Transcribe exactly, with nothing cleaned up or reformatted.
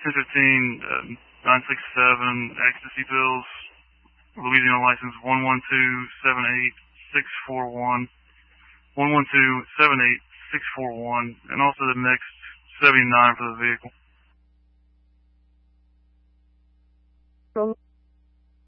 ten fifteen, uh, nine six seven, ecstasy pills, Louisiana license one one two seven eight six four one, one one two seven eight six four one, and also the next seventy-nine for the vehicle.